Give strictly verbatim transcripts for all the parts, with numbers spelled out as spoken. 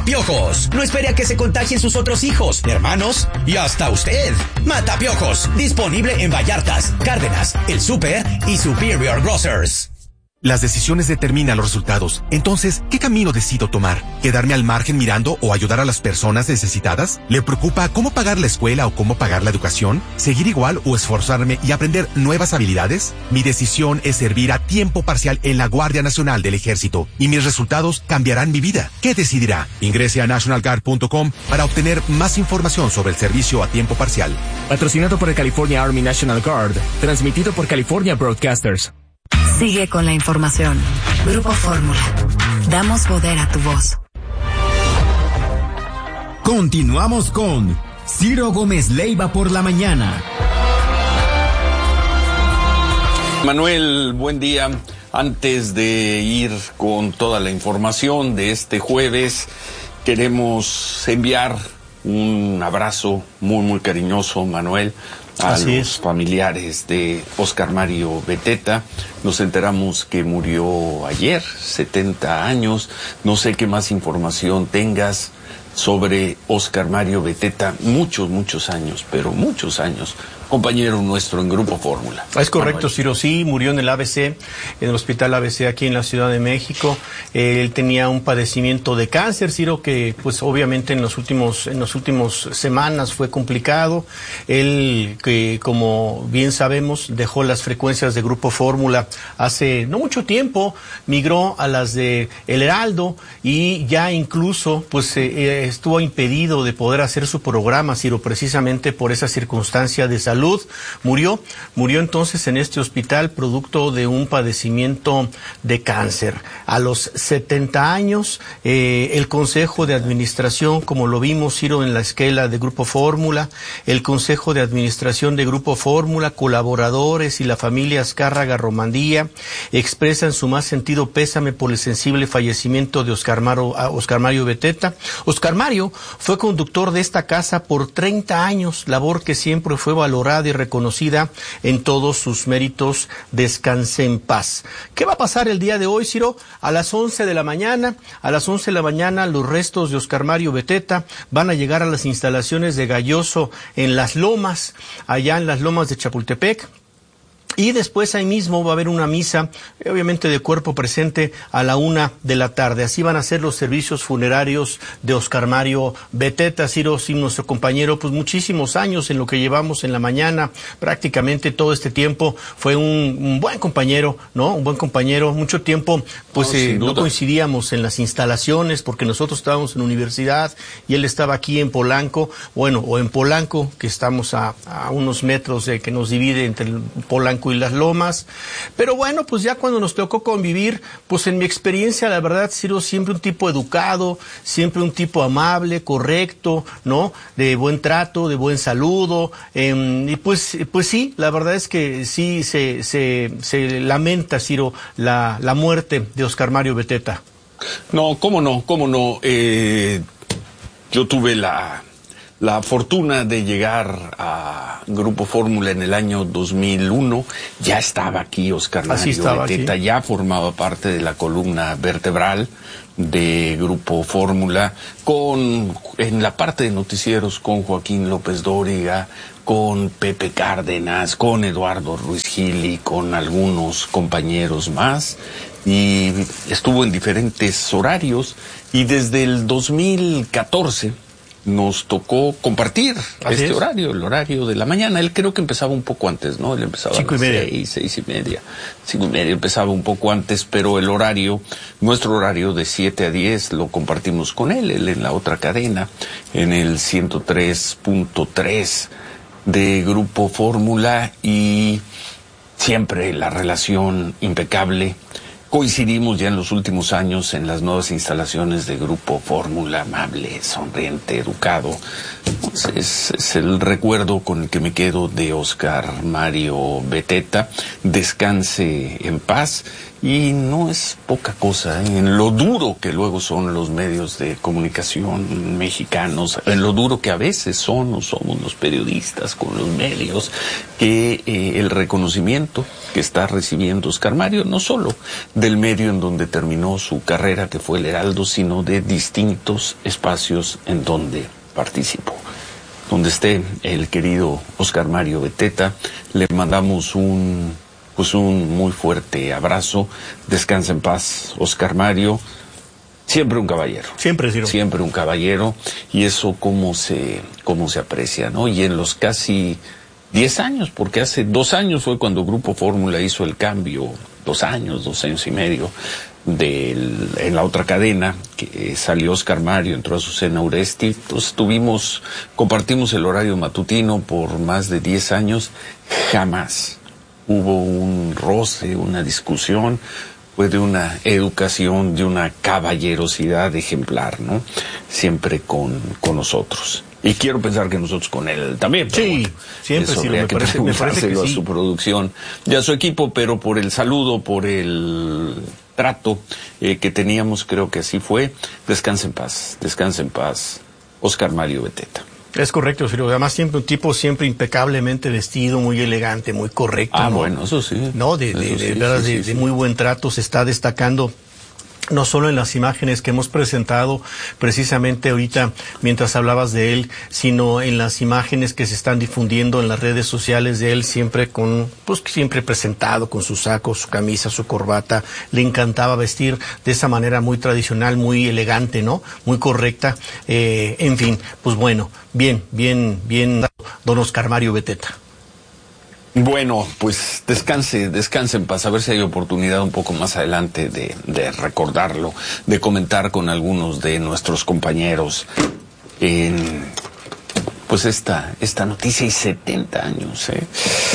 Matapiojos. No espere a que se contagien sus otros hijos, hermanos y hasta usted. Matapiojos. Disponible en Vallartas, Cárdenas, El Súper y Superior Grocers. Las decisiones determinan los resultados. Entonces, ¿qué camino decido tomar? ¿Quedarme al margen mirando o ayudar a las personas necesitadas? ¿Le preocupa cómo pagar la escuela o cómo pagar la educación? ¿Seguir igual o esforzarme y aprender nuevas habilidades? Mi decisión es servir a tiempo parcial en la Guardia Nacional del Ejército y mis resultados cambiarán mi vida. ¿Qué decidirá? Ingrese a national guard punto com para obtener más información sobre el servicio a tiempo parcial. Patrocinado por el California Army National Guard. Transmitido por California Broadcasters. Sigue con la información. Grupo Fórmula. Damos poder a tu voz. Continuamos con Ciro Gómez Leiva por la mañana. Manuel, buen día. Antes de ir con toda la información de este jueves, queremos enviar un abrazo muy, muy cariñoso, Manuel, a Así los es. familiares de Óscar Mario Beteta. Nos enteramos que murió ayer, setenta años. No sé qué más información tengas sobre Óscar Mario Beteta. Muchos, muchos años, pero muchos años. Compañero nuestro en Grupo Fórmula. Es correcto, Ciro, sí, murió en el A B C, en el Hospital A B C aquí en la Ciudad de México. Eh, él tenía un padecimiento de cáncer, Ciro, que pues obviamente en los últimos, en los últimos semanas fue complicado. Él, que como bien sabemos, dejó las frecuencias de Grupo Fórmula hace no mucho tiempo, migró a las de El Heraldo y ya incluso pues eh, estuvo impedido de poder hacer su programa, Ciro, precisamente por esa circunstancia de salud. Murió, murió entonces en este hospital producto de un padecimiento de cáncer. A los setenta años, eh, el Consejo de Administración, como lo vimos, Ciro, en la esquela de Grupo Fórmula, el Consejo de Administración de Grupo Fórmula, colaboradores y la familia Azcárraga Romandía expresan su más sentido pésame por el sensible fallecimiento de Óscar Mario, Óscar Mario Beteta. Óscar Mario fue conductor de esta casa por treinta años, labor que siempre fue valorada y reconocida en todos sus méritos. Descanse en paz. ¿Qué va a pasar el día de hoy, Ciro? A las once de la mañana, a las once de la mañana, los restos de Óscar Mario Beteta van a llegar a las instalaciones de Galloso en Las Lomas, allá en las Lomas de Chapultepec. Y después ahí mismo va a haber una misa, obviamente de cuerpo presente, a la una de la tarde. Así van a ser los servicios funerarios de Óscar Mario Beteta. Ciro, sí, nuestro compañero, pues muchísimos años en lo que llevamos en la mañana, prácticamente todo este tiempo fue un, un buen compañero, ¿no? Un buen compañero, mucho tiempo, pues No, eh, sin no duda. coincidíamos en las instalaciones porque nosotros estábamos en universidad y él estaba aquí en Polanco, bueno, o en Polanco, que estamos a, a unos metros de que nos divide entre el Polanco y Las Lomas. Pero bueno, pues ya cuando nos tocó convivir, pues en mi experiencia, la verdad, Ciro, siempre un tipo educado, siempre un tipo amable, correcto, ¿no? De buen trato, de buen saludo. Eh, y pues, pues sí, la verdad es que sí se, se, se lamenta, Ciro, la, la muerte de Óscar Mario Beteta. No, cómo no, cómo no. Eh, yo tuve la... La fortuna de llegar a Grupo Fórmula en el año dos mil uno, ya estaba aquí Óscar Mario Beteta, ya formaba parte de la columna vertebral de Grupo Fórmula, con en la parte de noticieros con Joaquín López Dóriga, con Pepe Cárdenas, con Eduardo Ruiz Gil y con algunos compañeros más, y estuvo en diferentes horarios, y desde el dos mil catorce nos tocó compartir Así este es. horario, el horario de la mañana. Él creo que empezaba un poco antes, ¿no? Él empezaba Cinco a y las media. seis, seis y media. Cinco y media empezaba un poco antes, pero el horario, nuestro horario de siete a diez lo compartimos con él, él en la otra cadena, en el ciento tres punto tres de Grupo Fórmula, y siempre la relación impecable. Coincidimos ya en los últimos años en las nuevas instalaciones de Grupo Fórmula, amable, sonriente, educado. Es, es el recuerdo con el que me quedo de Óscar Mario Beteta. Descanse en paz Y no es poca cosa, ¿eh? En lo duro que luego son los medios de comunicación mexicanos, en lo duro que a veces son o somos los periodistas con los medios, que eh, el reconocimiento que está recibiendo Oscar Mario, no solo del medio en donde terminó su carrera, que fue el Heraldo, sino de distintos espacios en donde participó. Donde esté el querido Oscar Mario Beteta, le mandamos un... pues un muy fuerte abrazo. Descansa en paz, Oscar Mario. Siempre un caballero. Siempre, Ciro. Siempre un caballero. Y eso cómo se, cómo se aprecia, ¿no? Y en los casi diez años, porque hace dos años fue cuando Grupo Fórmula hizo el cambio, dos años, dos años y medio, del, en la otra cadena, que salió Oscar Mario, entró a Azucena Uresti. Entonces tuvimos, compartimos el horario matutino por más de diez años. Jamás hubo un roce, una discusión, fue de una educación, de una caballerosidad ejemplar, ¿no? Siempre con, con nosotros. Y quiero pensar que nosotros con él también. Sí, bueno, siempre eso sí, habría me que parece, me parece que a sí. su producción y a su equipo, pero por el saludo, por el trato eh, que teníamos, creo que así fue. Descanse en paz, descanse en paz, Oscar Mario Beteta. Es correcto, Ciro. Además, siempre un tipo siempre impecablemente vestido, muy elegante, muy correcto. Ah, ¿no? bueno, eso sí. No, de, de, Eso de, sí, verdad, sí, de, sí, de sí. muy buen trato, se está destacando. No solo en las imágenes que hemos presentado precisamente ahorita mientras hablabas de él, sino en las imágenes que se están difundiendo en las redes sociales de él, siempre con, pues siempre presentado con su saco, su camisa, su corbata. Le encantaba vestir de esa manera muy tradicional, muy elegante, ¿no? Muy correcta. Eh, en fin, pues bueno, bien, bien, bien, don Oscar Mario Beteta. Bueno, pues descanse, descanse en paz, a ver si hay oportunidad un poco más adelante de, de recordarlo, de comentar con algunos de nuestros compañeros en, pues esta, esta noticia y setenta años, ¿eh?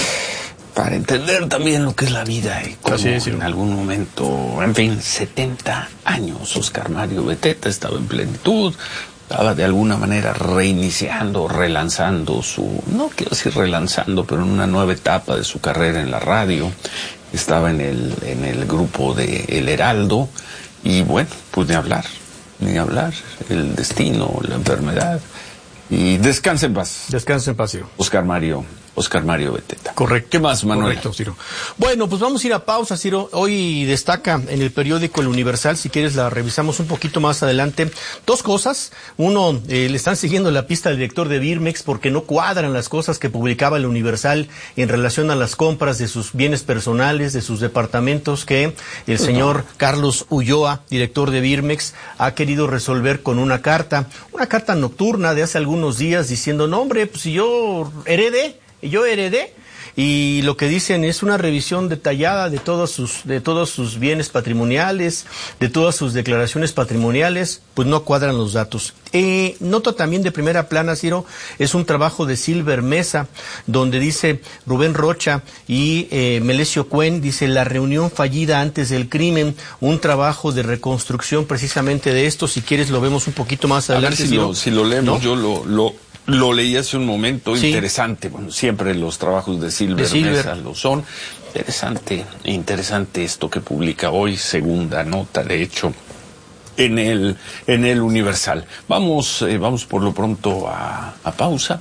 Para entender también lo que es la vida y cómo Así es, sí. en algún momento, en fin, setenta años, Oscar Mario Beteta estaba en plenitud. Estaba de alguna manera reiniciando, relanzando su, no quiero decir relanzando, pero en una nueva etapa de su carrera en la radio. Estaba en el, en el grupo de El Heraldo y bueno, pues ni hablar, ni hablar, el destino, la enfermedad. Y descanse en paz. Descanse en paz, Ciro. Oscar Mario, Oscar Mario Beteta. Correcto. ¿Qué más, Manuel? Correcto, Ciro. Bueno, pues vamos a ir a pausa, Ciro. Hoy destaca en el periódico El Universal, si quieres la revisamos un poquito más adelante. Dos cosas. Uno, eh, le están siguiendo la pista al director de Birmex porque no cuadran las cosas que publicaba El Universal en relación a las compras de sus bienes personales, de sus departamentos, que el señor Carlos Ulloa, director de Birmex, ha querido resolver con una carta, una carta nocturna de hace algunos días diciendo, no hombre, pues si yo heredé, yo heredé, y lo que dicen es una revisión detallada de todos sus, de todos sus bienes patrimoniales, de todas sus declaraciones patrimoniales, pues no cuadran los datos. Eh, nota también de primera plana, Ciro, es un trabajo de Silver Mesa, donde dice Rubén Rocha y eh, Melesio Cuen, dice la reunión fallida antes del crimen, un trabajo de reconstrucción precisamente de esto. Si quieres lo vemos un poquito más adelante. A ver si, Ciro. lo, si lo leemos, ¿No? yo lo... lo... Lo leí hace un momento, Sí. Interesante. Bueno, siempre los trabajos de Silver, De Silver. Mesa lo son. Interesante, interesante esto que publica hoy, segunda nota, de hecho, en el, en el Universal. Vamos, eh, vamos por lo pronto a, a pausa.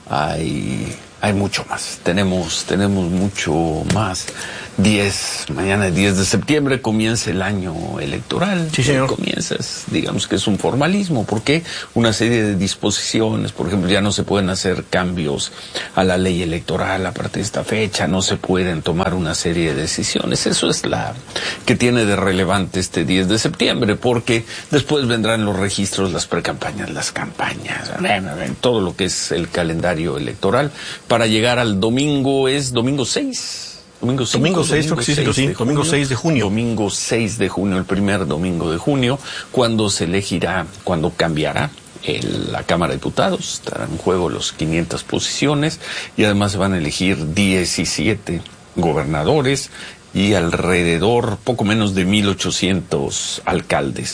Hay, hay mucho más. Tenemos, tenemos mucho más. diez, mañana diez de septiembre comienza el año electoral. Sí, señor. Comienza, es, digamos que es un formalismo, porque una serie de disposiciones, por ejemplo, ya no se pueden hacer cambios a la ley electoral a partir de esta fecha, no se pueden tomar una serie de decisiones. Eso es la que tiene de relevante este diez de septiembre, porque después vendrán los registros, las precampañas, las campañas, todo lo que es el calendario electoral, para llegar al domingo, es domingo seis. Domingo, cinco, Domingo seis, creo que sí, domingo sí, de domingo seis de junio. Domingo seis de junio, el primer domingo de junio, cuando se elegirá, cuando cambiará el, la Cámara de Diputados, estarán en juego los quinientas posiciones y además se van a elegir diecisiete gobernadores y alrededor poco menos de mil ochocientos alcaldes,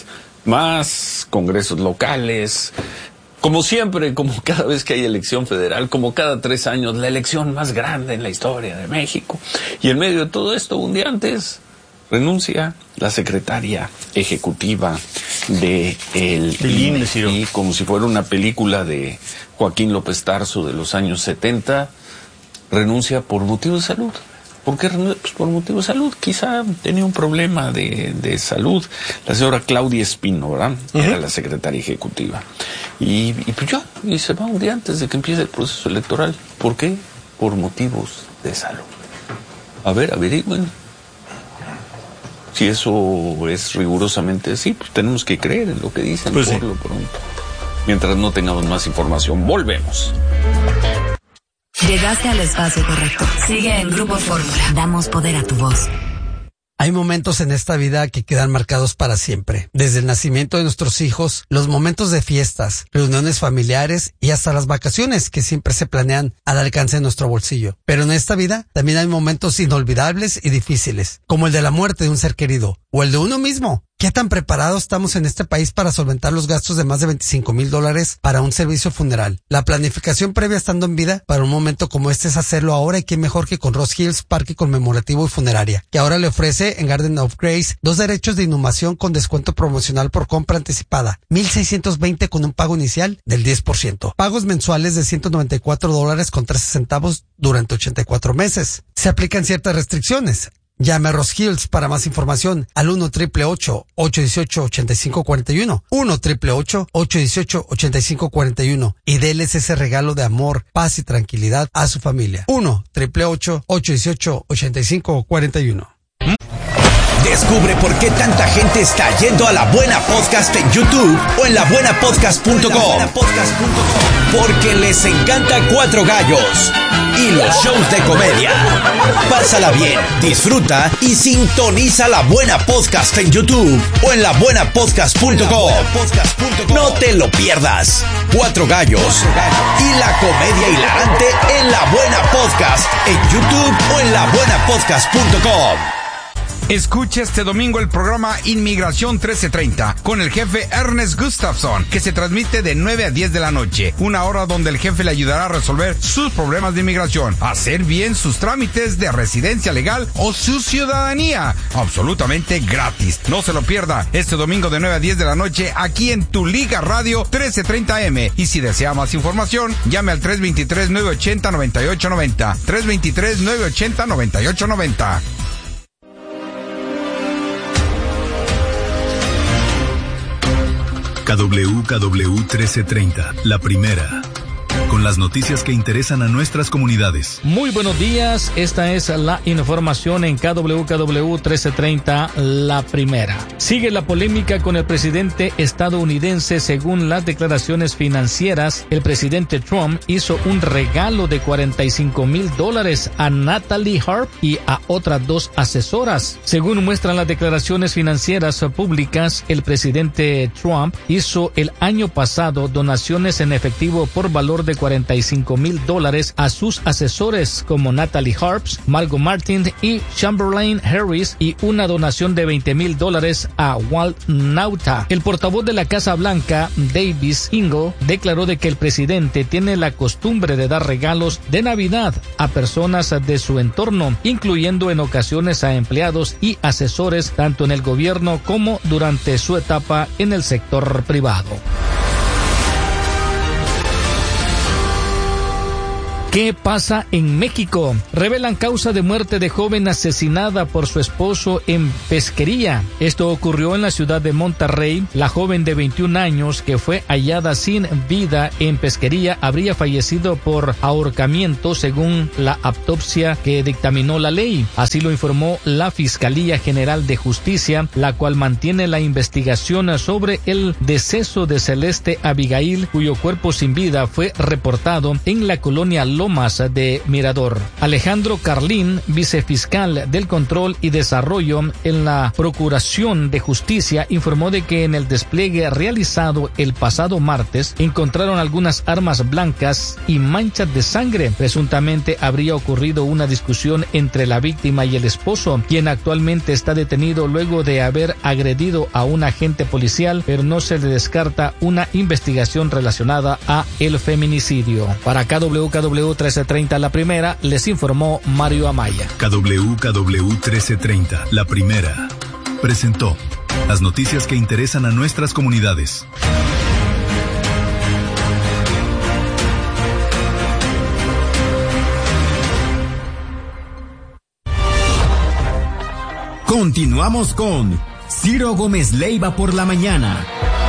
más congresos locales. Como siempre, como cada vez que hay elección federal, como cada tres años, la elección más grande en la historia de México. Y en medio de todo esto, un día antes, Renuncia la secretaria ejecutiva de el I N E y como si fuera una película de Joaquín López Tarso de los años setenta, renuncia por motivos de salud. ¿Por qué renuncia? Pues por motivos de salud. Quizá tenía un problema de, de salud. La señora Claudia Espino, ¿verdad? Uh-huh. Era la secretaria ejecutiva. Y, y pues ya, y se va un día antes de que empiece el proceso electoral. ¿Por qué? Por motivos de salud. A ver, averigüen. Si eso es rigurosamente así, pues tenemos que creer en lo que dicen pues por sí. lo pronto. Mientras no tengamos más información, volvemos. Llegaste al espacio correcto. Sigue en Grupo Fórmula. Damos poder a tu voz. Hay momentos en esta vida que quedan marcados para siempre. Desde el nacimiento de nuestros hijos, los momentos de fiestas, reuniones familiares y hasta las vacaciones que siempre se planean al alcance de nuestro bolsillo. Pero en esta vida también hay momentos inolvidables y difíciles, como el de la muerte de un ser querido o el de uno mismo. ¿Qué tan preparados estamos en este país para solventar los gastos de más de veinticinco mil dólares para un servicio funeral? La planificación previa estando en vida para un momento como este es hacerlo ahora, y qué mejor que con Ross Hills Parque Conmemorativo y Funeraria, que ahora le ofrece en Garden of Grace dos derechos de inhumación con descuento promocional por compra anticipada, mil seiscientos veinte con un pago inicial del diez por ciento. Pagos mensuales de ciento noventa y cuatro dólares con trece centavos durante ochenta y cuatro meses. Se aplican ciertas restricciones. Llame a Ross Hills para más información al uno triple ocho, ocho uno ocho, ocho cinco cuatro uno, uno triple ocho, ocho uno ocho, ocho cinco cuatro uno y déles ese regalo de amor, paz y tranquilidad a su familia. uno triple ocho, ocho uno ocho, ocho cinco cuatro uno. Descubre por qué tanta gente está yendo a La Buena Podcast en YouTube o en la buena podcast punto com. Porque les encanta Cuatro Gallos y los shows de comedia. Pásala bien, disfruta y sintoniza La Buena Podcast en YouTube o en la buena podcast punto com. No te lo pierdas. Cuatro Gallos y la comedia hilarante en La Buena Podcast en YouTube o en la buena podcast punto com. Escucha este domingo el programa Inmigración trece treinta con el jefe Ernest Gustafson, que se transmite de nueve a diez de la noche, una hora donde el jefe le ayudará a resolver sus problemas de inmigración, hacer bien sus trámites de residencia legal o su ciudadanía, absolutamente gratis. No se lo pierda este domingo de nueve a diez de la noche aquí en Tu Liga Radio trece treinta eme. Y si desea más información, llame al tres dos tres, nueve ocho cero, nueve ocho nueve cero, tres dos tres, nueve ocho cero, nueve ocho nueve cero. K W K W trece treinta, la primera, con las noticias que interesan a nuestras comunidades. Muy buenos días, esta es la información en K W K W trece treinta, la primera. Sigue la polémica con el presidente estadounidense. Según las declaraciones financieras, el presidente Trump hizo un regalo de cuarenta y cinco mil dólares a Natalie Harp y a otras dos asesoras. Según muestran las declaraciones financieras públicas, el presidente Trump hizo el año pasado donaciones en efectivo por valor de cuarenta y cinco mil dólares a sus asesores como Natalie Harps, Margot Martin y Chamberlain Harris, y una donación de veinte mil dólares a Walt Nauta. El portavoz de la Casa Blanca, Davis Ingle, declaró de que el presidente tiene la costumbre de dar regalos de Navidad a personas de su entorno, incluyendo en ocasiones a empleados y asesores tanto en el gobierno como durante su etapa en el sector privado. ¿Qué pasa en México? Revelan causa de muerte de joven asesinada por su esposo en Pesquería. Esto ocurrió en la ciudad de Monterrey. La joven de veintiún años que fue hallada sin vida en Pesquería habría fallecido por ahorcamiento según la autopsia que dictaminó la ley. Así lo informó la Fiscalía General de Justicia, la cual mantiene la investigación sobre el deceso de Celeste Abigail, cuyo cuerpo sin vida fue reportado en la colonia Lomas de Mirador. Alejandro Carlín, vicefiscal del Control y Desarrollo en la Procuración de Justicia, informó de que en el despliegue realizado el pasado martes encontraron algunas armas blancas y manchas de sangre. Presuntamente habría ocurrido una discusión entre la víctima y el esposo, quien actualmente está detenido luego de haber agredido a un agente policial, pero no se le descarta una investigación relacionada a el feminicidio. Para K W K W trece treinta La Primera, les informó Mario Amaya. K W K W trece treinta La Primera presentó las noticias que interesan a nuestras comunidades. Continuamos con Ciro Gómez Leiva por la mañana.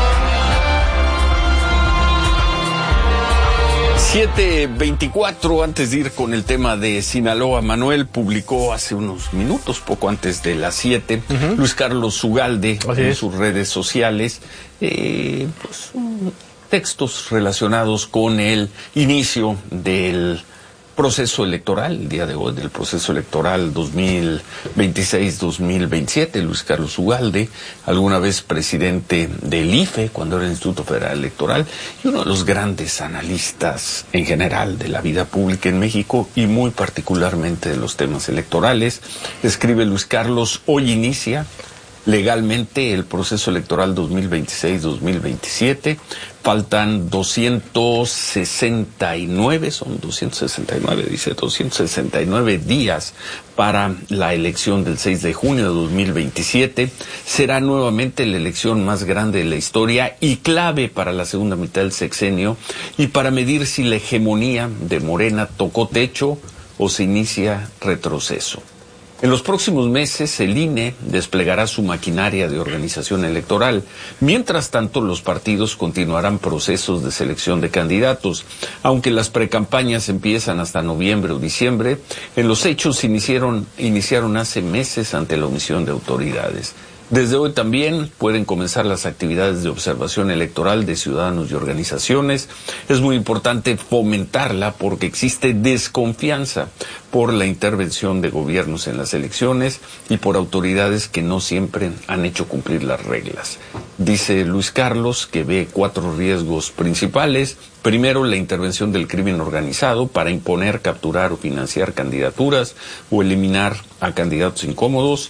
siete veinticuatro, antes de ir con el tema de Sinaloa, Manuel publicó hace unos minutos, poco antes de las siete, uh-huh. Luis Carlos Ugalde Así en es. sus redes sociales, eh, pues, textos relacionados con el inicio del proceso electoral, el día de hoy, del proceso electoral dos mil veintiséis dos mil veintisiete, Luis Carlos Ugalde, alguna vez presidente del I F E, cuando era el Instituto Federal Electoral, y uno de los grandes analistas en general de la vida pública en México, y muy particularmente de los temas electorales. Escribe Luis Carlos: hoy inicia legalmente el proceso electoral dos mil veintiséis dos mil veintisiete. Faltan doscientos sesenta y nueve, son doscientos sesenta y nueve, dice, doscientos sesenta y nueve días para la elección del seis de junio de dos mil veintisiete. Será nuevamente la elección más grande de la historia y clave para la segunda mitad del sexenio y para medir si la hegemonía de Morena tocó techo o se inicia retroceso. En los próximos meses, el I N E desplegará su maquinaria de organización electoral. Mientras tanto, los partidos continuarán procesos de selección de candidatos. Aunque las precampañas empiezan hasta noviembre o diciembre, en los hechos iniciaron, iniciaron hace meses ante la omisión de autoridades. Desde hoy también pueden comenzar las actividades de observación electoral de ciudadanos y organizaciones. Es muy importante fomentarla porque existe desconfianza por la intervención de gobiernos en las elecciones y por autoridades que no siempre han hecho cumplir las reglas. Dice Luis Carlos que ve cuatro riesgos principales. Primero, la intervención del crimen organizado para imponer, capturar o financiar candidaturas o eliminar a candidatos incómodos.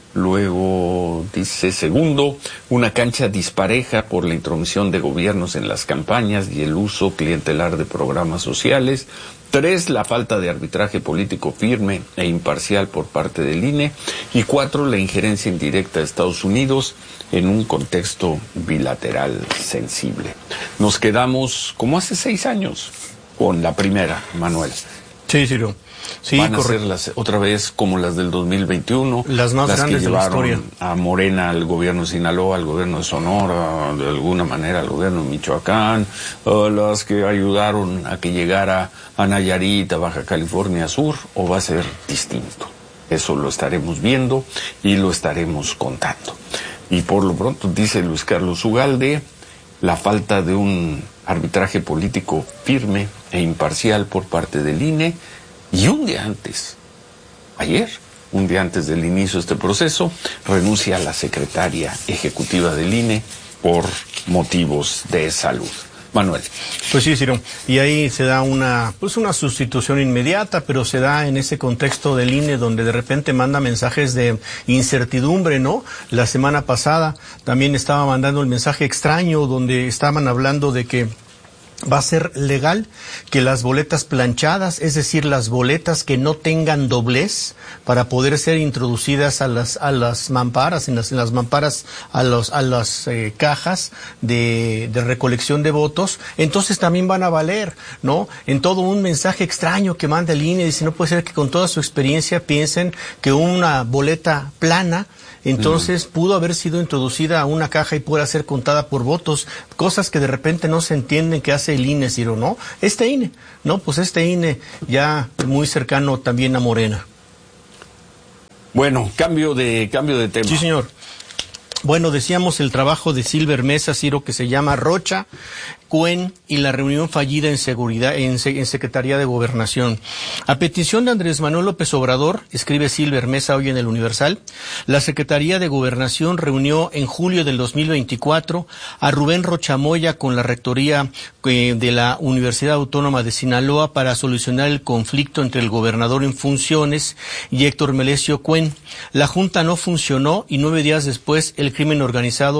Luego, dice, segundo, una cancha dispareja por la intromisión de gobiernos en las campañas y el uso clientelar de programas sociales. Tres, la falta de arbitraje político firme e imparcial por parte del I N E. Y cuatro, la injerencia indirecta de Estados Unidos en un contexto bilateral sensible. Nos quedamos, como hace seis años, con la primera, Manuel. Sí, Ciro. Sí, van a ser las, otra vez como las del dos mil veintiuno, las más las grandes que llevaron de la historia. A Morena, al gobierno de Sinaloa, al gobierno de Sonora, de alguna manera al gobierno de Michoacán, uh, las que ayudaron a que llegara a Nayarit, a Baja California Sur, o va a ser distinto. Eso lo estaremos viendo y lo estaremos contando. Y por lo pronto, dice Luis Carlos Ugalde, la falta de un arbitraje político firme e imparcial por parte del I N E. Y un día antes, ayer, un día antes del inicio de este proceso, renuncia a la secretaria ejecutiva del I N E por motivos de salud. Manuel. Pues sí, Ciro. Y ahí se da una, pues una sustitución inmediata, pero se da en ese contexto del I N E donde de repente manda mensajes de incertidumbre, ¿no? La semana pasada también estaba mandando el mensaje extraño donde estaban hablando de que va a ser legal que las boletas planchadas, es decir, las boletas que no tengan doblez para poder ser introducidas a las a las mamparas, en las, en las mamparas a los a las eh, cajas de, de recolección de votos, entonces también van a valer, ¿no? En todo un mensaje extraño que manda el I N E, dice, no puede ser que con toda su experiencia piensen que una boleta plana entonces mm. pudo haber sido introducida a una caja y pueda ser contada por votos, cosas que de repente no se entienden que hace el I N E, Ciro, ¿no? Este I N E, no, pues este I N E ya muy cercano también a Morena. Bueno, cambio de cambio de tema. Sí, señor. Bueno, decíamos el trabajo de Silver Mesa, Ciro, que se llama Rocha, Cuen y la reunión fallida en seguridad en, en Secretaría de Gobernación. A petición de Andrés Manuel López Obrador, escribe Silver Mesa hoy en el Universal, la Secretaría de Gobernación reunió en julio del dos mil veinticuatro a Rubén Rocha Moya con la rectoría eh, de la Universidad Autónoma de Sinaloa para solucionar el conflicto entre el gobernador en funciones y Héctor Melesio Cuen. La junta no funcionó y nueve días después el crimen organizado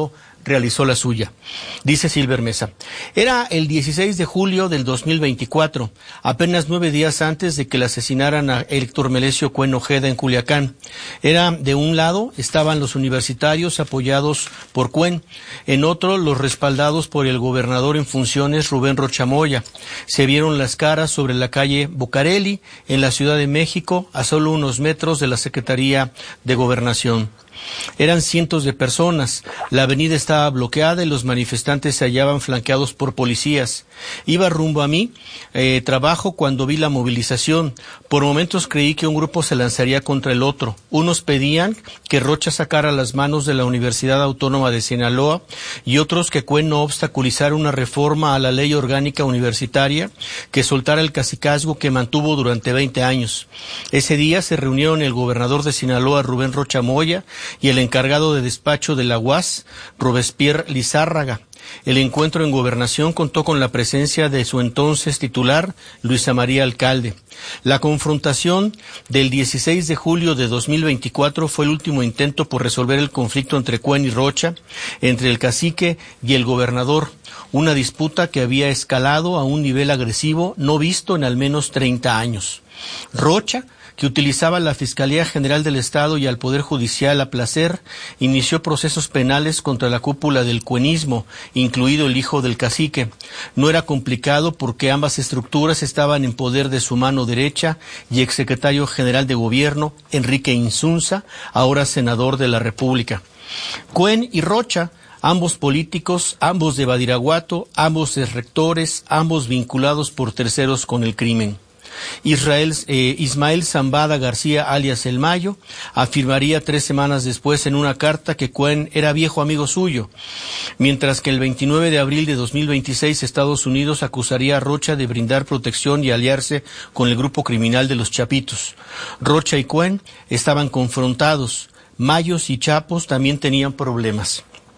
realizó la suya. Dice Silver Mesa, era el dieciséis de julio del dos mil veinticuatro, apenas nueve días antes de que le asesinaran a Héctor Melesio Cuen Ojeda en Culiacán. Era, de un lado, estaban los universitarios apoyados por Cuen, en otro, los respaldados por el gobernador en funciones Rubén Rocha Moya. Se vieron las caras sobre la calle Bucareli, en la Ciudad de México, a solo unos metros de la Secretaría de Gobernación. Eran cientos de personas, la avenida estaba bloqueada y los manifestantes se hallaban flanqueados por policías. Iba rumbo a mi eh, trabajo cuando vi la movilización. Por momentos creí que un grupo se lanzaría contra el otro. Unos pedían que Rocha sacara las manos de la Universidad Autónoma de Sinaloa y otros que Cuen no obstaculizara una reforma a la ley orgánica universitaria que soltara el cacicazgo que mantuvo durante veinte años. Ese día se reunieron el gobernador de Sinaloa, Rubén Rocha Moya, y el encargado de despacho de la U A S, Robespierre Lizárraga. El encuentro en Gobernación contó con la presencia de su entonces titular, Luisa María Alcalde. La confrontación del dieciséis de julio de dos mil veinticuatro fue el último intento por resolver el conflicto entre Cuen y Rocha, entre el cacique y el gobernador, una disputa que había escalado a un nivel agresivo no visto en al menos treinta años. Rocha, que utilizaba la Fiscalía General del Estado y al Poder Judicial a placer, inició procesos penales contra la cúpula del cuenismo, incluido el hijo del cacique. No era complicado porque ambas estructuras estaban en poder de su mano derecha y exsecretario general de Gobierno, Enrique Insunza, ahora senador de la República. Cuen y Rocha, ambos políticos, ambos de Badiraguato, ambos rectores, ambos vinculados por terceros con el crimen. Israel, eh, Ismael Zambada García, alias El Mayo, afirmaría tres semanas después en una carta que Cuen era viejo amigo suyo, mientras que el veintinueve de abril de dos mil veintiséis Estados Unidos acusaría a Rocha de brindar protección y aliarse con el grupo criminal de los Chapitos. Rocha y Cuen estaban confrontados. Mayos y Chapos también tenían problemas.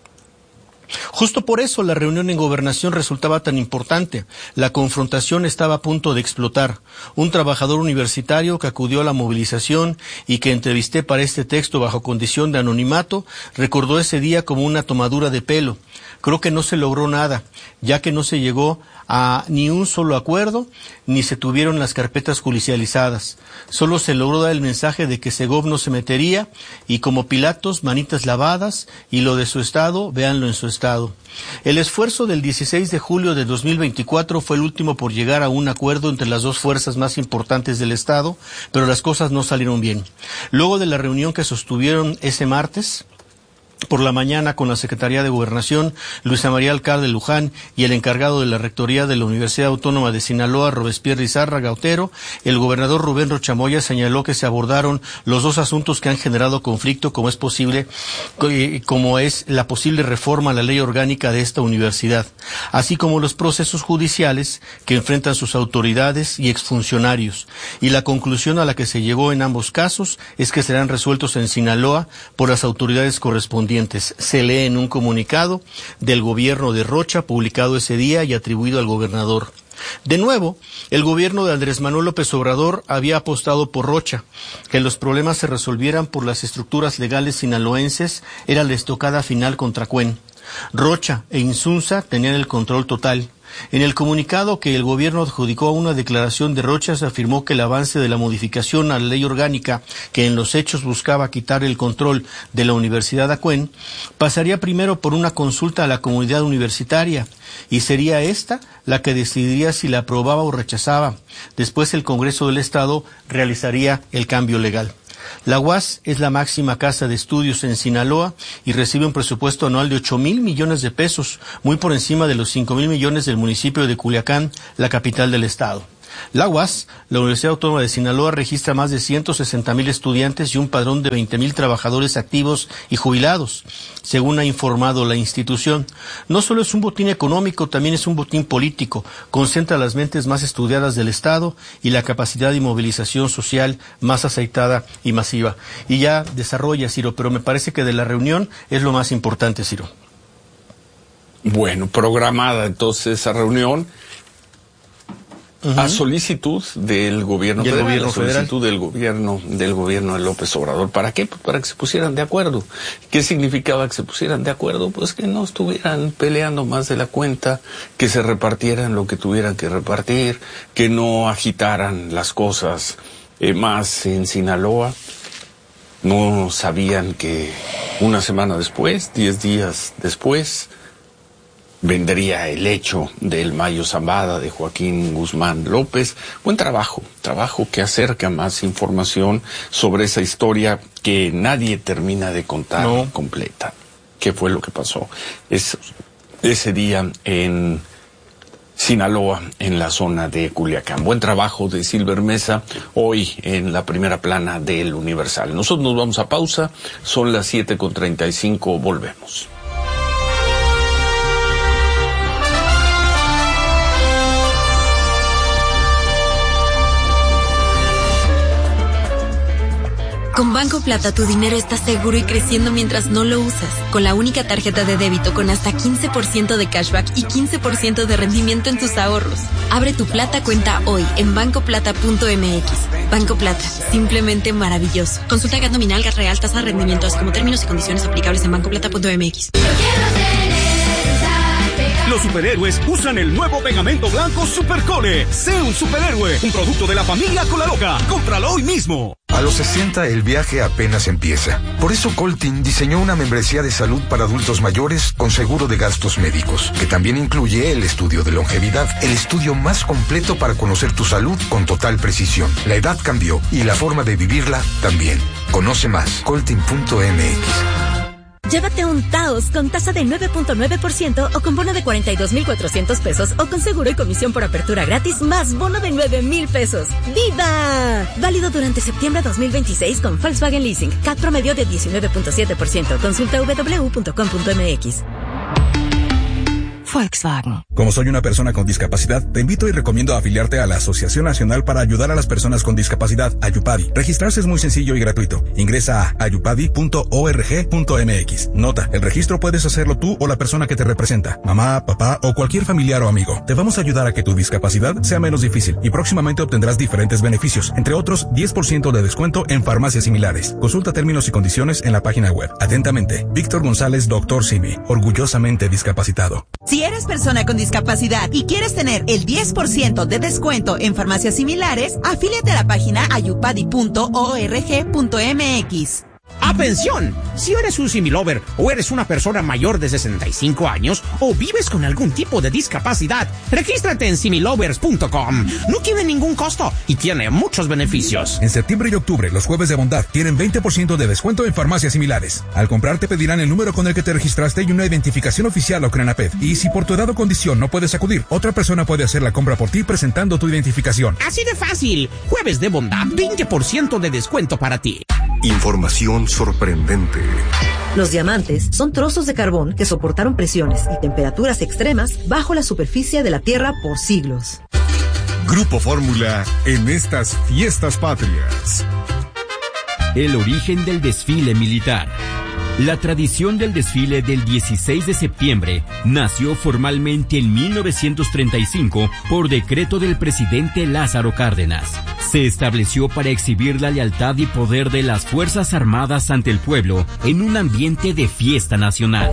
Justo por eso la reunión en Gobernación resultaba tan importante. La confrontación estaba a punto de explotar. Un trabajador universitario que acudió a la movilización y que entrevisté para este texto bajo condición de anonimato, recordó ese día como una tomadura de pelo. Creo que no se logró nada, ya que no se llegó a ni un solo acuerdo, ni se tuvieron las carpetas judicializadas. Solo se logró dar el mensaje de que Segov no se metería, y como Pilatos, manitas lavadas, y lo de su estado, véanlo en su estado. El esfuerzo del dieciséis de julio de dos mil veinticuatro fue el último por llegar a un acuerdo entre las dos fuerzas más importantes del estado, pero las cosas no salieron bien. Luego de la reunión que sostuvieron ese martes por la mañana con la Secretaría de Gobernación, Luisa María Alcalde Luján, y el encargado de la Rectoría de la Universidad Autónoma de Sinaloa, Robespierre Lizárraga Otero, el gobernador Rubén Rocha Moya señaló que se abordaron los dos asuntos que han generado conflicto, como es posible, como es la posible reforma a la ley orgánica de esta universidad, así como los procesos judiciales que enfrentan sus autoridades y exfuncionarios. Y la conclusión a la que se llegó en ambos casos es que serán resueltos en Sinaloa por las autoridades correspondientes. Se lee en un comunicado del gobierno de Rocha publicado ese día y atribuido al gobernador. De nuevo, el gobierno de Andrés Manuel López Obrador había apostado por Rocha. Que los problemas se resolvieran por las estructuras legales sinaloenses era la estocada final contra Cuen. Rocha e Insunza tenían el control total. En el comunicado que el gobierno adjudicó a una declaración de Rocha se afirmó que el avance de la modificación a la ley orgánica, que en los hechos buscaba quitar el control de la Universidad a Cuen, pasaría primero por una consulta a la comunidad universitaria, y sería esta la que decidiría si la aprobaba o rechazaba. Después el Congreso del Estado realizaría el cambio legal. La U A S es la máxima casa de estudios en Sinaloa y recibe un presupuesto anual de ocho mil millones de pesos, muy por encima de los cinco mil millones del municipio de Culiacán, la capital del estado. La U A S, la Universidad Autónoma de Sinaloa, registra más de ciento sesenta mil estudiantes y un padrón de veinte mil trabajadores activos y jubilados, según ha informado la institución. No solo es un botín económico, también es un botín político. Concentra las mentes más estudiadas del Estado y la capacidad de movilización social más aceitada y masiva. Y ya desarrolla, Ciro, pero me parece que de la reunión es lo más importante, Ciro. Bueno, programada entonces esa reunión. Uh-huh. A solicitud del gobierno federal, gobierno a solicitud federal? del gobierno del gobierno de López Obrador. ¿Para qué? Pues para que se pusieran de acuerdo. ¿Qué significaba que se pusieran de acuerdo? Pues que no estuvieran peleando más de la cuenta, que se repartieran lo que tuvieran que repartir, que no agitaran las cosas eh, más en Sinaloa. No sabían que una semana después, diez días después, vendría el hecho del Mayo Zambada de Joaquín Guzmán López. Buen trabajo, trabajo que acerca más información sobre esa historia que nadie termina de contar no. completa. ¿Qué fue lo que pasó es, ese día en Sinaloa, en la zona de Culiacán? Buen trabajo de Silver Mesa hoy en la primera plana del Universal. Nosotros nos vamos a pausa, son las siete con treinta y cinco, volvemos. Con Banco Plata tu dinero está seguro y creciendo mientras no lo usas. Con la única tarjeta de débito con hasta quince por ciento de cashback y quince por ciento de rendimiento en tus ahorros. Abre tu Plata cuenta hoy en banco plata punto m x. Banco Plata, simplemente maravilloso. Consulta gas nominal, gas real, tasa de rendimiento, así como términos y condiciones aplicables en banco plata punto m x. Los superhéroes usan el nuevo pegamento blanco Supercole. Sé un superhéroe, un producto de la familia Colaloca. Cómpralo hoy mismo. A los sesenta el viaje apenas empieza. Por eso Coltin diseñó una membresía de salud para adultos mayores con seguro de gastos médicos, que también incluye el estudio de longevidad, el estudio más completo para conocer tu salud con total precisión. La edad cambió y la forma de vivirla también. Conoce más, coltin punto m x. Llévate un Taos con tasa de nueve punto nueve por ciento o con bono de cuarenta y dos mil cuatrocientos pesos o con seguro y comisión por apertura gratis más bono de nueve mil pesos. ¡Viva! Válido durante septiembre dos mil veintiséis con Volkswagen Leasing. C A T promedio de diecinueve punto siete por ciento. Consulta w w w punto com punto m x. Volkswagen. Como soy una persona con discapacidad, te invito y recomiendo afiliarte a la Asociación Nacional para Ayudar a las Personas con Discapacidad, Ayupadi. Registrarse es muy sencillo y gratuito. Ingresa a ayupadi punto org punto m x. Nota, el registro puedes hacerlo tú o la persona que te representa, mamá, papá o cualquier familiar o amigo. Te vamos a ayudar a que tu discapacidad sea menos difícil y próximamente obtendrás diferentes beneficios, entre otros diez por ciento de descuento en farmacias similares. Consulta términos y condiciones en la página web. Atentamente, Víctor González, doctor Simi, orgullosamente discapacitado. Si eres persona con discapacidad y quieres tener el diez por ciento de descuento en farmacias similares, afíliate a la página ayupadi punto org punto m x. ¡Atención! Si eres un similover o eres una persona mayor de sesenta y cinco años o vives con algún tipo de discapacidad, regístrate en similovers punto com. No tiene ningún costo y tiene muchos beneficios. En septiembre y octubre, los jueves de bondad tienen veinte por ciento de descuento en farmacias similares. Al comprar te pedirán el número con el que te registraste y una identificación oficial o CRENAPED. Y si por tu edad o condición no puedes acudir, otra persona puede hacer la compra por ti presentando tu identificación. Así de fácil. Jueves de bondad, veinte por ciento de descuento para ti. Información sorprendente. Los diamantes son trozos de carbón que soportaron presiones y temperaturas extremas bajo la superficie de la Tierra por siglos. Grupo Fórmula en estas fiestas patrias. El origen del desfile militar. La tradición del desfile del dieciséis de septiembre nació formalmente en mil novecientos treinta y cinco por decreto del presidente Lázaro Cárdenas. Se estableció para exhibir la lealtad y poder de las Fuerzas Armadas ante el pueblo en un ambiente de fiesta nacional.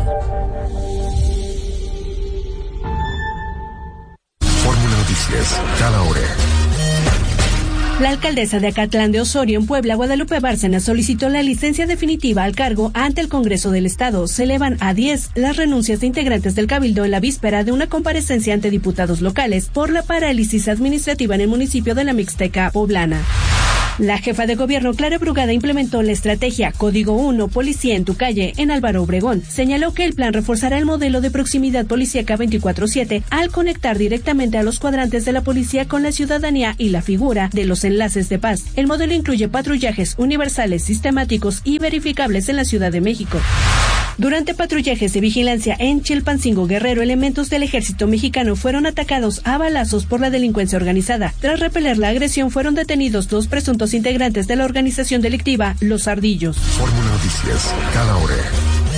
Fórmula Noticias, cada hora. La alcaldesa de Acatlán de Osorio, en Puebla, Guadalupe Bárcena, solicitó la licencia definitiva al cargo ante el Congreso del Estado. Se elevan a diez las renuncias de integrantes del Cabildo en la víspera de una comparecencia ante diputados locales por la parálisis administrativa en el municipio de la Mixteca poblana. La jefa de gobierno, Clara Brugada, implementó la estrategia Código uno, Policía en tu calle, en Álvaro Obregón. Señaló que el plan reforzará el modelo de proximidad policíaca veinticuatro siete al conectar directamente a los cuadrantes de la policía con la ciudadanía y la figura de los enlaces de paz. El modelo incluye patrullajes universales, sistemáticos y verificables en la Ciudad de México. Durante patrullajes de vigilancia en Chilpancingo, Guerrero, elementos del ejército mexicano fueron atacados a balazos por la delincuencia organizada. Tras repeler la agresión, fueron detenidos dos presuntos integrantes de la organización delictiva Los Ardillos. Fórmula Noticias, cada hora.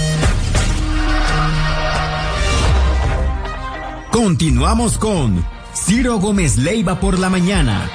Continuamos con Ciro Gómez Leiva por la mañana.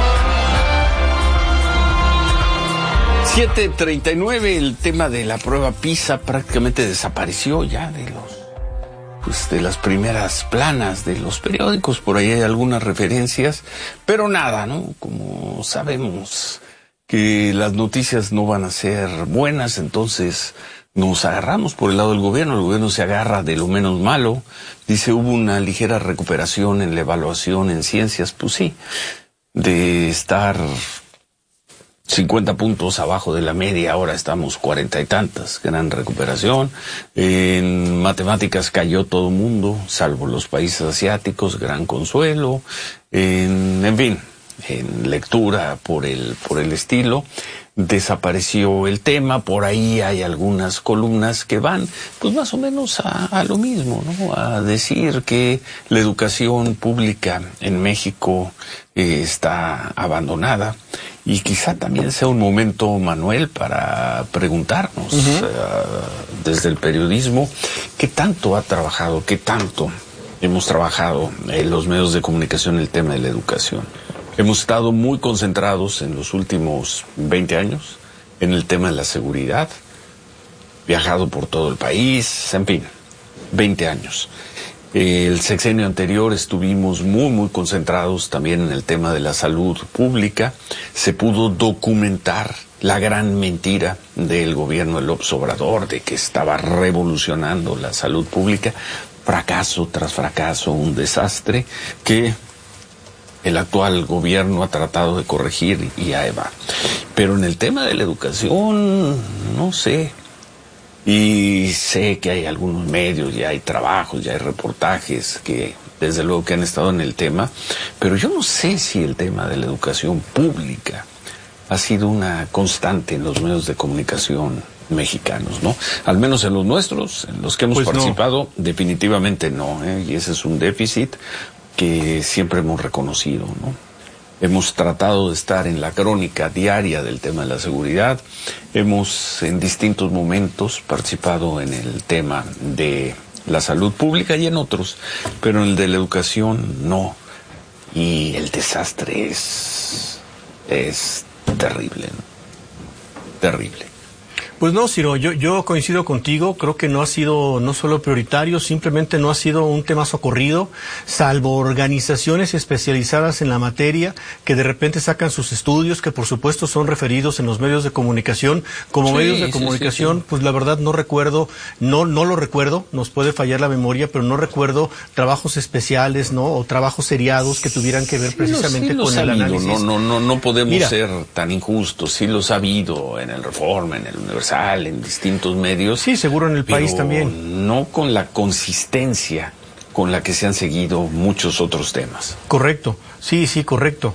siete treinta y nueve, el tema de la prueba PISA prácticamente desapareció ya de los, pues de las primeras planas de los periódicos. Por ahí hay algunas referencias, pero nada, ¿no? Como sabemos que las noticias no van a ser buenas, entonces nos agarramos por el lado del gobierno. El gobierno se agarra de lo menos malo. Dice, hubo una ligera recuperación en la evaluación en ciencias. Pues sí, de estar cincuenta puntos abajo de la media, ahora estamos cuarenta y tantas, gran recuperación. En matemáticas cayó todo el mundo, salvo los países asiáticos, gran consuelo. En, en fin, en lectura por el, por el estilo, desapareció el tema. Por ahí hay algunas columnas que van, pues más o menos a, a lo mismo, ¿no? A decir que la educación pública en México eh, está abandonada. Y quizá también sea un momento, Manuel, para preguntarnos uh-huh. uh, desde el periodismo qué tanto ha trabajado, qué tanto hemos trabajado en los medios de comunicación el tema de la educación. Hemos estado muy concentrados en los últimos veinte años en el tema de la seguridad, viajado por todo el país, en fin, veinte años. El sexenio anterior estuvimos muy, muy concentrados también en el tema de la salud pública. Se pudo documentar la gran mentira del gobierno de López Obrador de que estaba revolucionando la salud pública. Fracaso tras fracaso, un desastre que el actual gobierno ha tratado de corregir y ahí va. Pero en el tema de la educación, no sé. Y sé que hay algunos medios, ya hay trabajos, ya hay reportajes que desde luego que han estado en el tema, pero yo no sé si el tema de la educación pública ha sido una constante en los medios de comunicación mexicanos, ¿no? Al menos en los nuestros, en los que hemos pues participado, no. Definitivamente no, ¿eh? Y ese es un déficit que siempre hemos reconocido, ¿no? Hemos tratado de estar en la crónica diaria del tema de la seguridad. Hemos en distintos momentos participado en el tema de la salud pública y en otros, pero en el de la educación no. Y el desastre es, es terrible, ¿no? Terrible. Pues no, Ciro, yo, yo coincido contigo, creo que no ha sido no solo prioritario, simplemente no ha sido un tema socorrido, salvo organizaciones especializadas en la materia que de repente sacan sus estudios, que por supuesto son referidos en los medios de comunicación. Como sí, medios de comunicación, sí, sí, sí. Pues la verdad no recuerdo, no, no lo recuerdo, nos puede fallar la memoria, pero no recuerdo trabajos especiales, ¿no? O trabajos seriados que tuvieran que ver sí, precisamente sí, con el habido. análisis. No, no, no, no podemos Mira, ser tan injustos, sí los ha habido en el Reforma, en el Universal, en distintos medios. Sí, seguro en el país también. No con la consistencia con la que se han seguido muchos otros temas. Correcto, sí, sí, correcto.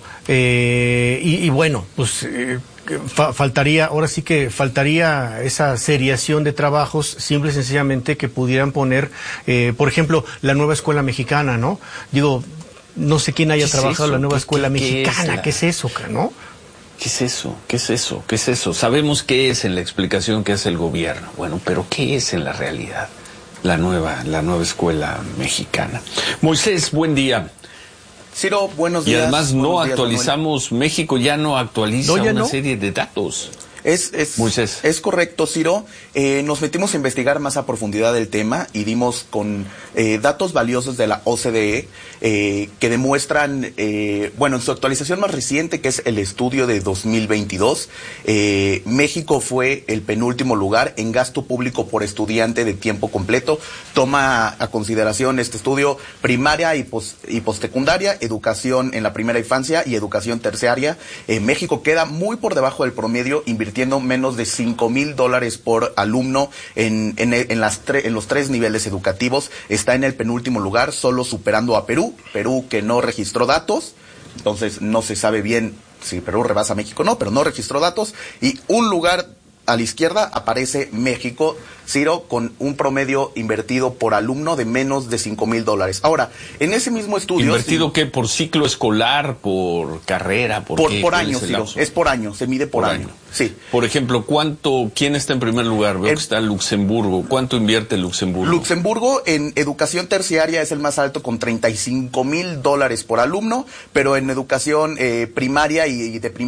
Eh, y, y bueno, pues eh, fa faltaría, ahora sí que faltaría esa seriación de trabajos, simple y sencillamente que pudieran poner, eh, por ejemplo, la nueva escuela mexicana, ¿no? Digo, no sé quién haya trabajado en la nueva escuela ¿Qué, mexicana, qué es la... ¿qué es eso, no? ¿Qué es eso? ¿Qué es eso? ¿Qué es eso? Sabemos qué es en la explicación que hace el gobierno. Bueno, pero ¿qué es en la realidad? La nueva, la nueva escuela mexicana. Moisés, buen día. Ciro, buenos días. Y además no días, actualizamos, Manuel. México ya no actualiza ¿No, ya una no? serie de datos. Es, es, Moisés. es correcto, Ciro. Eh, nos metimos a investigar más a profundidad el tema y dimos con eh, datos valiosos de la O C D E eh, que demuestran, eh, bueno, en su actualización más reciente, que es el estudio de dos mil veintidós, eh, México fue el penúltimo lugar en gasto público por estudiante de tiempo completo. Toma a consideración este estudio primaria y, pos, y postsecundaria, educación en la primera infancia y educación terciaria. Eh, México queda muy por debajo del promedio, invirtiendo menos de cinco mil dólares por alumno en, en, en, las tre en los tres niveles educativos. Está en el penúltimo lugar, solo superando a Perú. Perú que no registró datos, entonces no se sabe bien si Perú rebasa a México o no, pero no registró datos. Y un lugar a la izquierda aparece México, Ciro, con un promedio invertido por alumno de menos de cinco mil dólares. Ahora, en ese mismo estudio... ¿Invertido sí, qué? ¿Por ciclo escolar? ¿Por carrera? ¿Por, por, qué? por ¿Cuál año, es el Ciro. lapso? Es por año, se mide por, por año. año. Sí. Por ejemplo, ¿cuánto, quién está en primer lugar? Veo el, que está Luxemburgo. ¿Cuánto invierte Luxemburgo? Luxemburgo en educación terciaria es el más alto con treinta y cinco mil dólares por alumno, pero en educación eh, primaria y de primaria